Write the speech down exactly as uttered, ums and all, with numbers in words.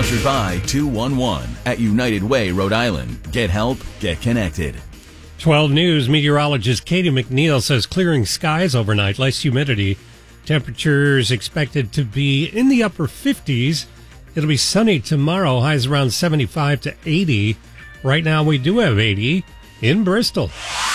Sponsored by two one one at United Way, Rhode Island. Get help, get connected. twelve News meteorologist Katie McNeil says clearing skies overnight, less humidity. Temperatures expected to be in the upper fifties. It'll be sunny tomorrow, highs around seventy-five to eighty. Right now we do have eighty in Bristol.